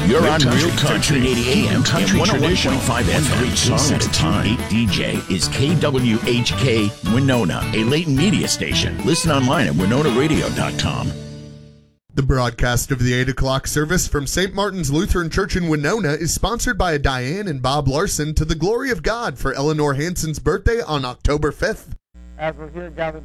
You're on Real Country 1380 AM and 101.5 FM. Song at a time. DJ is KWHK Winona, a Layton media station. Listen online at WinonaRadio.com. The broadcast of the 8 o'clock service from St. Martin's Lutheran Church in Winona is sponsored by Diane and Bob Larson to the glory of God for Eleanor Hansen's birthday on October 5th. As we're here gathered